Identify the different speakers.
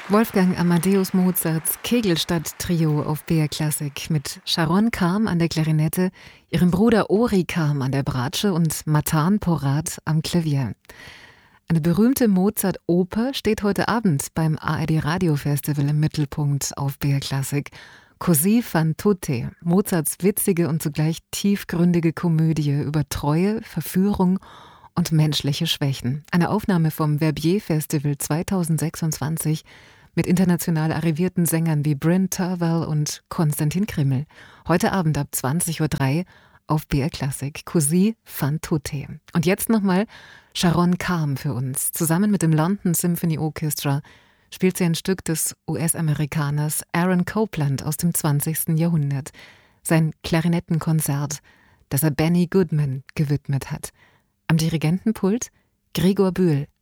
Speaker 1: Wolfgang Amadeus Mozarts Kegelstadt-Trio auf BR Classic mit Sharon Karm an der Klarinette, ihrem Bruder Ori Karm an der Bratsche und Matan Porat am Klavier. Eine berühmte Mozart-Oper steht heute Abend beim ARD Radio Festival im Mittelpunkt auf BR Classic. Così fan tutte, Mozarts witzige und zugleich tiefgründige Komödie über Treue, Verführung und menschliche Schwächen. Eine Aufnahme vom Verbier Festival 2026 mit international arrivierten Sängern wie Bryn Tervel und Konstantin Krimmel. Heute Abend ab 20:03 Uhr auf BR Classic. Così fan tutte. Und jetzt nochmal Sharon Karm für uns. Zusammen mit dem London Symphony Orchestra spielt sie ein Stück des US-Amerikaners Aaron Copland aus dem 20. Jahrhundert. Sein Klarinettenkonzert, das er Benny Goodman gewidmet hat. Am Dirigentenpult Gregor Bühl.